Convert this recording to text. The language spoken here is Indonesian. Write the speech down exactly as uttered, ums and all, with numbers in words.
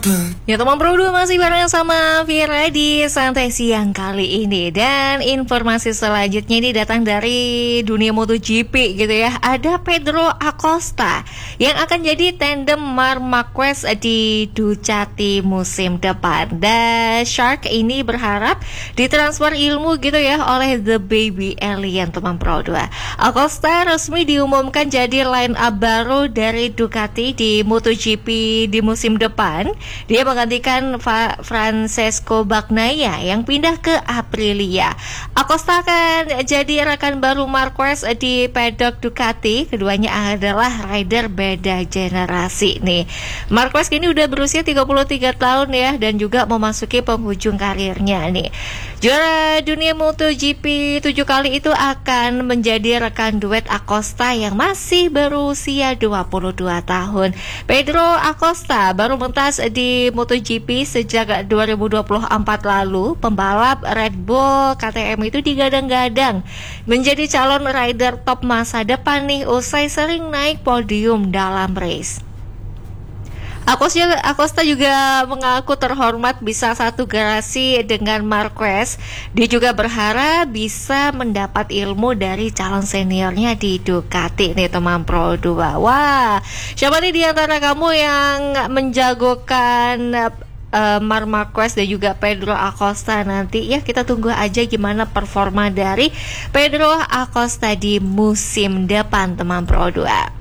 Ya teman Pro dua masih bareng sama Vira di Santai Siang kali ini. Dan informasi selanjutnya ini datang dari dunia MotoGP gitu ya. Ada Pedro Acosta yang akan jadi tandem Marc Marquez di Ducati musim depan. Dan Shark ini berharap ditransfer ilmu gitu ya oleh The Baby Alien teman Pro dua. Acosta resmi diumumkan jadi line up baru dari Ducati di MotoGP di musim depan. Dia menggantikan Fa- Francesco Bagnaia yang pindah ke Aprilia. Acosta akan jadi rekan baru Marquez di paddock Ducati. Keduanya adalah rider beda generasi nih. Marquez kini udah berusia tiga puluh tiga tahun ya, dan juga memasuki penghujung karirnya nih. Juara dunia MotoGP tujuh kali itu akan menjadi rekan duet Acosta yang masih berusia dua puluh dua tahun. Pedro Acosta baru mentas di MotoGP sejak dua ribu dua puluh empat lalu. Pembalap Red Bull K T M itu digadang-gadang menjadi calon rider top masa depan nih, usai sering naik podium dalam race. Acosta, Acosta juga mengaku terhormat bisa satu garasi dengan Marquez. Dia juga berharap bisa mendapat ilmu dari calon seniornya di Ducati nih teman Pro dua. Wah, siapa nih di antara kamu yang menjagokan uh, Marc Marquez dan juga Pedro Acosta nanti? Ya, kita tunggu aja gimana performa dari Pedro Acosta di musim depan teman Pro dua.